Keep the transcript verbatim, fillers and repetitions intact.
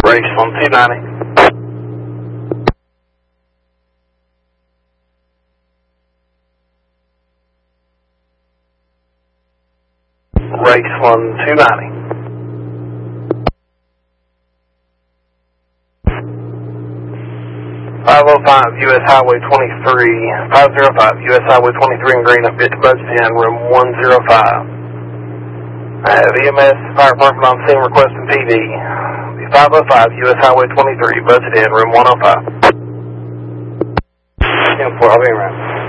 Race one two ninety. Race one two ninety. five oh five U S Highway twenty-three, five oh five U S Highway twenty-three in green, up to budget in room one oh five. I have E M S, fire department on scene requesting P V. five oh five U S Highway twenty-three, budget in room one oh five. ten four, I'll be around.